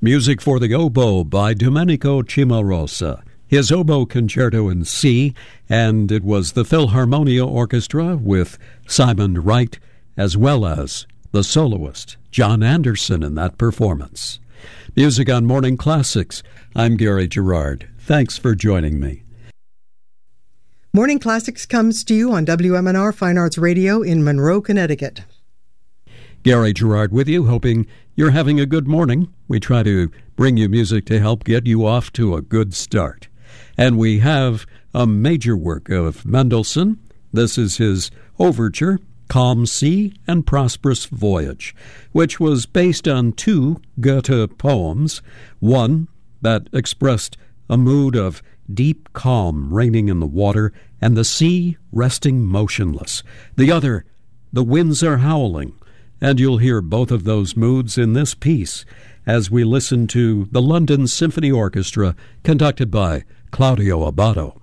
Music for the Oboe by Domenico Cimarosa. His Oboe Concerto in C, and it was the Philharmonia Orchestra with Simon Wright, as well as the soloist, John Anderson, in that performance. Music on Morning Classics. I'm Gary Gerard. Thanks for joining me. Morning Classics comes to you on WMNR Fine Arts Radio in Monroe, Connecticut. Gary Gerard with you, hoping you're having a good morning. We try to bring you music to help get you off to a good start. And we have a major work of Mendelssohn. This is his overture, Calm Sea and Prosperous Voyage, which was based on two Goethe poems, one that expressed a mood of deep calm reigning in the water and the sea resting motionless. The other, the winds are howling. And you'll hear both of those moods in this piece as we listen to the London Symphony Orchestra conducted by Claudio Abbado.